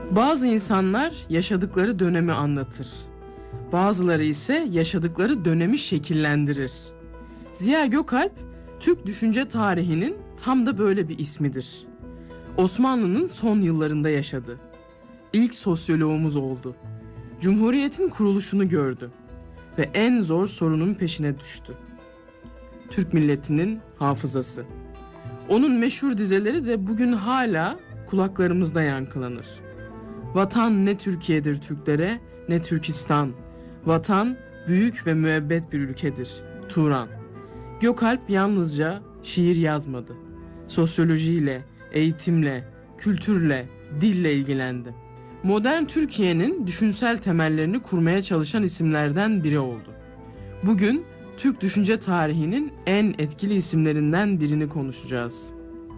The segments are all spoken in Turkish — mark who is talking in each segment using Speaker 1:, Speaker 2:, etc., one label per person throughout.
Speaker 1: Bazı insanlar yaşadıkları dönemi anlatır. Bazıları ise yaşadıkları dönemi şekillendirir. Ziya Gökalp, Türk düşünce tarihinin tam da böyle bir ismidir. Osmanlı'nın son yıllarında yaşadı. İlk sosyoloğumuz oldu. Cumhuriyetin kuruluşunu gördü ve en zor sorunun peşine düştü. Türk milletinin hafızası. Onun meşhur dizeleri de bugün hala kulaklarımızda yankılanır. Vatan ne Türkiye'dir Türklere, ne Türkistan. Vatan büyük ve müebbet bir ülkedir. Turan. Gökalp yalnızca şiir yazmadı. Sosyolojiyle, eğitimle, kültürle, dille ilgilendi. Modern Türkiye'nin düşünsel temellerini kurmaya çalışan isimlerden biri oldu. Bugün Türk düşünce tarihinin en etkili isimlerinden birini konuşacağız.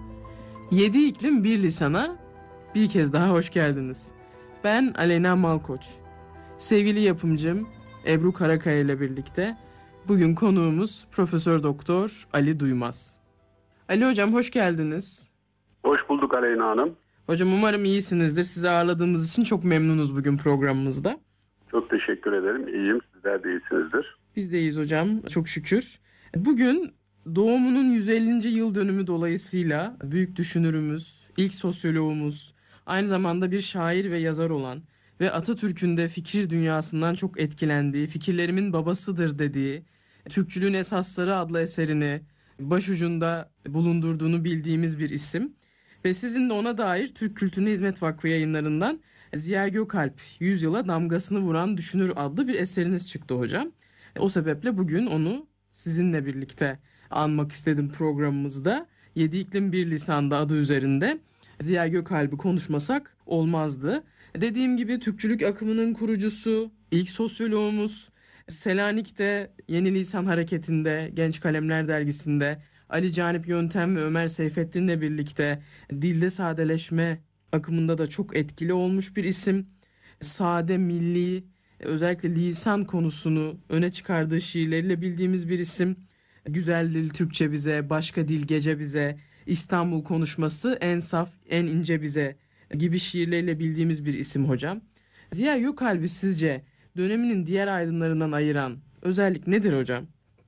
Speaker 1: 7 iklim bir lisana bir kez daha hoş geldiniz. Ben Aleyna Malkoç. Sevgili yapımcım Ebru Karakaya ile birlikte bugün konuğumuz Profesör Doktor Ali Duymaz. Ali hocam hoş geldiniz.
Speaker 2: Hoş bulduk Aleyna Hanım.
Speaker 1: Hocam umarım iyisinizdir. Sizi ağırladığımız için çok memnunuz bugün programımızda.
Speaker 2: Çok teşekkür ederim. İyiyim. Sizler de iyisinizdir.
Speaker 1: Biz de iyiyiz hocam. Çok şükür. Bugün doğumunun 150. yıl dönümü dolayısıyla büyük düşünürümüz, ilk sosyoloğumuz, aynı zamanda bir şair ve yazar olan ve Atatürk'ün de fikir dünyasından çok etkilendiği, fikirlerimin babasıdır dediği Türkçülüğün Esasları adlı eserini başucunda bulundurduğunu bildiğimiz bir isim. Ve sizin de ona dair Türk Kültürüne Hizmet Vakfı yayınlarından Ziya Gökalp, 100 yıla damgasını vuran düşünür adlı bir eseriniz çıktı hocam. O sebeple bugün onu sizinle birlikte anmak istedim programımızda. 7 iklim bir lisanda adı üzerinde Ziya Gökalp'i konuşmasak olmazdı. Dediğim gibi Türkçülük akımının kurucusu, ilk sosyoloğumuz, Selanik'te Yeni Lisan Hareketi'nde, Genç Kalemler Dergisi'nde Ali Canip Yöntem ve Ömer Seyfettin'le birlikte dilde sadeleşme akımında da çok etkili olmuş bir isim. Sade, milli, özellikle lisan konusunu öne çıkardığı şiirleriyle bildiğimiz bir isim. Güzel dil Türkçe bize, başka dil gece bize, İstanbul konuşması en saf, en ince bize gibi şiirleriyle bildiğimiz bir isim hocam. Ziya Gökalp'i sizce döneminin diğer aydınlarından ayıran özellik nedir hocam?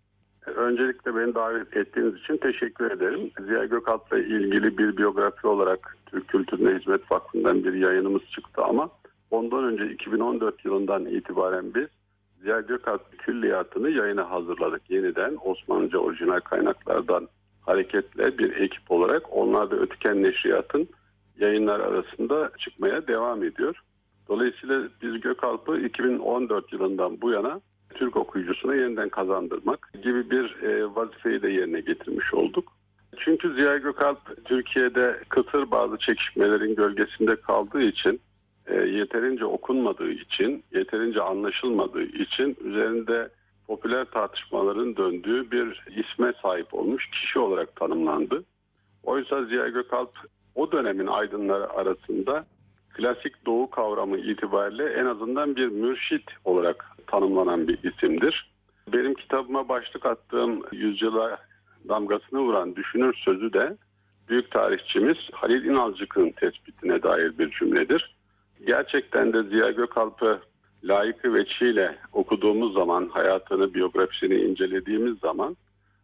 Speaker 2: Öncelikle beni davet ettiğiniz için teşekkür ederim. Ziya Gökalp'la ilgili bir biyografi olarak Türk Kültürüne Hizmet Vakfı'ndan bir yayınımız çıktı ama ondan önce 2014 yılından itibaren biz Ziya Gökalp külliyatını yayına hazırladık. Yeniden Osmanlıca orijinal kaynaklardan hareketle bir ekip olarak onlar da Ötüken Neşriyat'ın yayınlar arasında çıkmaya devam ediyor. Dolayısıyla biz Gökalp'ı 2014 yılından bu yana Türk okuyucusuna yeniden kazandırmak gibi bir vazifeyi de yerine getirmiş olduk. Çünkü Ziya Gökalp Türkiye'de kısır bazı çekişmelerin gölgesinde kaldığı için, yeterince okunmadığı için, yeterince anlaşılmadığı için üzerinde popüler tartışmaların döndüğü bir isme sahip olmuş kişi olarak tanımlandı. Oysa Ziya Gökalp o dönemin aydınları arasında klasik doğu kavramı itibariyle en azından bir mürşit olarak tanımlanan bir isimdir. Benim kitabıma başlık attığım yüzyıla damgasını vuran düşünür sözü de büyük tarihçimiz Halil İnalcık'ın tespitine dair bir cümledir. Gerçekten de Ziya Gökalp'ı layıkı veçhiyle okuduğumuz zaman, hayatını, biyografisini incelediğimiz zaman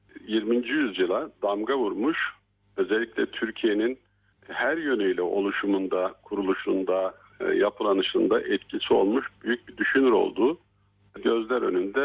Speaker 2: 20. yüzyıla damga vurmuş, özellikle Türkiye'nin her yönüyle oluşumunda, kuruluşunda, yapılanışında etkisi olmuş büyük bir düşünür olduğu gözler önünde